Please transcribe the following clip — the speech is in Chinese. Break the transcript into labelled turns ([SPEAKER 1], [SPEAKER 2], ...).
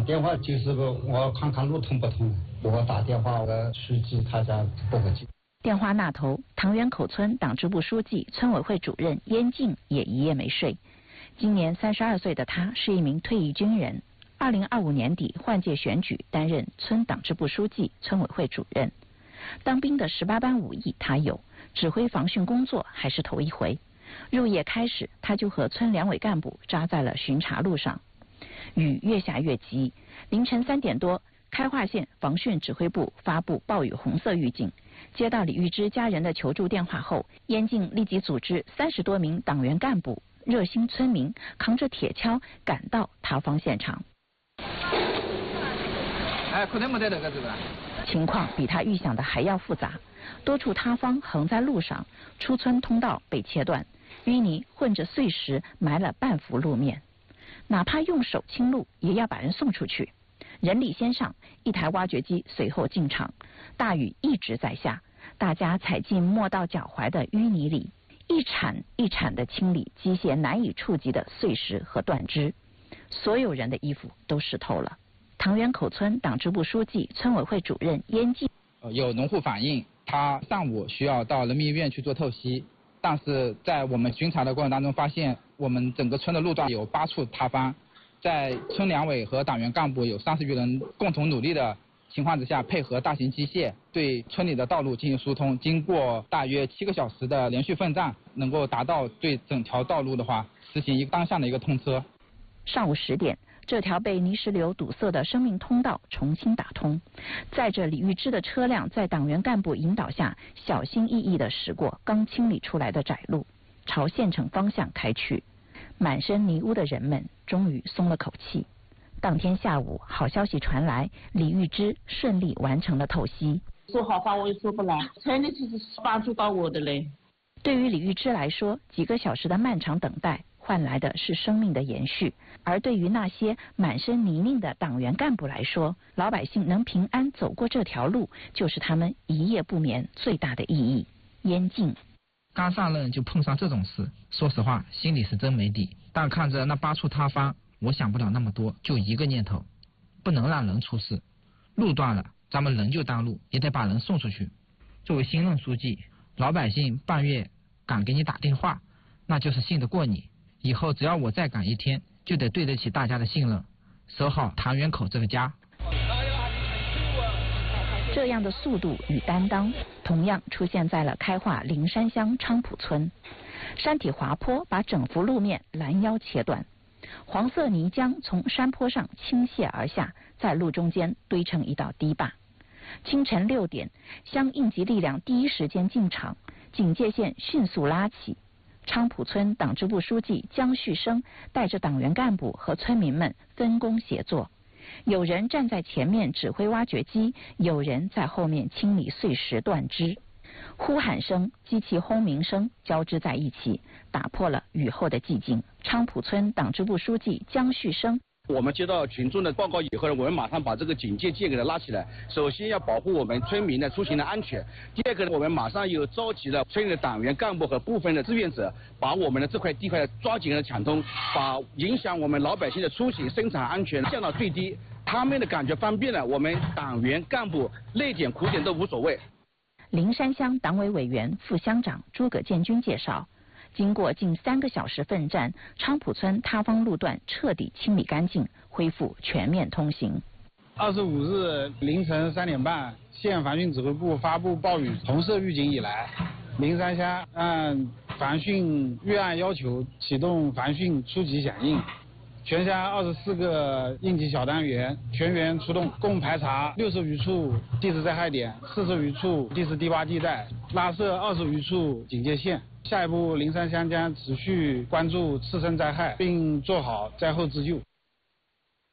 [SPEAKER 1] 电话就是我看看路通不通，我打电话我书记他家报个警。
[SPEAKER 2] 电话那头，唐园口村党支部书记、村委会主任燕静也一夜没睡。今年32岁的他是一名退役军人，2025年底换届选举担任村党支部书记、村委会主任。当兵的18般武艺他有，指挥防汛工作还是头一回。入夜开始，他就和村两委干部扎在了巡查路上。雨越下越急，凌晨3点多，开化县防汛指挥部发布暴雨红色预警。接到李玉芝家人的求助电话后，燕静立即组织30多名党员干部、热心村民扛着铁锹赶到塌方现场。
[SPEAKER 3] 可能没得那个是吧？
[SPEAKER 2] 情况比他预想的还要复杂，多处塌方横在路上，出村通道被切断，淤泥混着碎石埋了半幅路面。哪怕用手清路，也要把人送出去。人力先上，一台挖掘机随后进场。大雨一直在下，大家踩进没到脚踝的淤泥里，一铲一铲地清理机械难以触及的碎石和断枝。所有人的衣服都湿透了。唐园口村党支部书记、村委会主任燕静，
[SPEAKER 3] 有农户反映，他上午需要到人民医院去做透析，但是在我们巡查的过程当中发现，我们整个村的路段有8处塌方，在村两委和党员干部有30余人共同努力的情况之下，配合大型机械对村里的道路进行疏通，经过大约7个小时的连续奋战，能够达到对整条道路的话实行一个单向的一个通车。
[SPEAKER 2] 上午10点，这条被泥石流堵塞的生命通道重新打通，载着李玉芝的车辆在党员干部引导下，小心翼翼地驶过刚清理出来的窄路，朝县城方向开去。满身泥污的人们终于松了口气。当天下午，好消息传来，李玉芝顺利完成了透析。
[SPEAKER 4] 说好话我也说不来，真的是帮助到我的嘞。
[SPEAKER 2] 对于李玉芝来说，几个小时的漫长等待换来的是生命的延续，而对于那些满身泥泞的党员干部来说，老百姓能平安走过这条路，就是他们一夜不眠最大的意义。燕静，
[SPEAKER 3] 刚上任就碰上这种事，说实话心里是真没底。但看着那8处塌方，我想不了那么多，就一个念头，不能让人出事。路断了，咱们人就当路，也得把人送出去。作为新任书记，老百姓半夜敢给你打电话，那就是信得过你。以后只要我再赶一天，就得对得起大家的信任，守好唐园口这个家。
[SPEAKER 2] 这样的速度与担当，同样出现在了开化灵山乡昌浦村。山体滑坡把整幅路面拦腰切断，黄色泥浆从山坡上倾泻而下，在路中间堆成一道堤坝。清晨6点，乡应急力量第一时间进场，警戒线迅速拉起。昌浦村党支部书记江旭生带着党员干部和村民们分工协作，有人站在前面指挥挖掘机，有人在后面清理碎石断枝。呼喊声、机器轰鸣声交织在一起，打破了雨后的寂静。昌浦村党支部书记江旭生，
[SPEAKER 5] 我们接到群众的报告以后呢，我们马上把这个警戒线给它拉起来。首先要保护我们村民的出行的安全。第二个呢，我们马上又召集了村里的党员干部和部分的志愿者，把我们的这块地块抓紧的抢通，把影响我们老百姓的出行生产安全降到最低。他们的感觉方便了，我们党员干部累点苦点都无所谓。
[SPEAKER 2] 灵山乡党委委员、副乡长诸葛建军介绍，经过近3个小时奋战，昌浦村塌方路段彻底清理干净，恢复全面通行。
[SPEAKER 6] 25日凌晨3点半，县防汛指挥部发布暴雨红色预警以来，灵山乡按防汛预案要求启动防汛初级响应，全乡24个应急小单元全员出动，共排查60余处地质灾害点，40余处地势低洼地带，拉设20余处警戒线。下一步，灵山乡将持续关注次生灾害，并做好灾后自救。